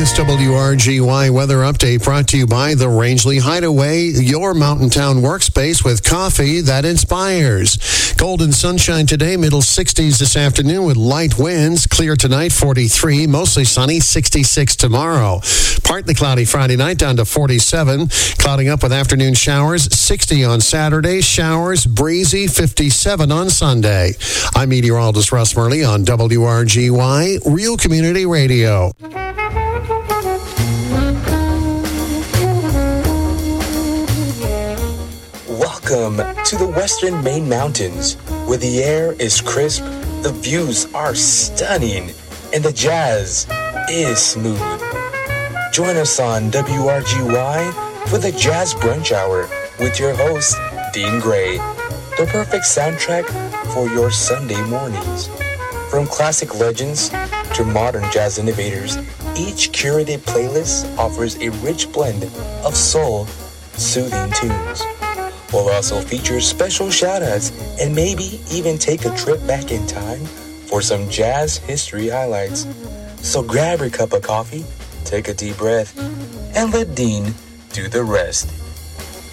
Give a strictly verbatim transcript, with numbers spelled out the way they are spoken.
This W R G Y weather update brought to you by the Rangeley Hideaway, your mountain town workspace with coffee that inspires. Golden sunshine today, middle sixties this afternoon with light winds. Clear tonight, forty-three. Mostly sunny, sixty-six tomorrow. Partly cloudy Friday night, down to forty-seven. Clouding up with afternoon showers, sixty on Saturday. Showers, breezy, fifty-seven on Sunday. I'm meteorologist Russ Murley on W R G Y, Real Community Radio. Welcome to the Western Main Mountains, where the air is crisp, the views are stunning, and the jazz is smooth. Join us on W R G Y for the Jazz Brunch Hour with your host, Dean Gray, the perfect soundtrack for your Sunday mornings. From classic legends to modern jazz innovators, each curated playlist offers a rich blend of soul, soothing tunes. We'll also feature special shout-outs and maybe even take a trip back in time for some jazz history highlights. So grab your cup of coffee, take a deep breath, and let Dean do the rest.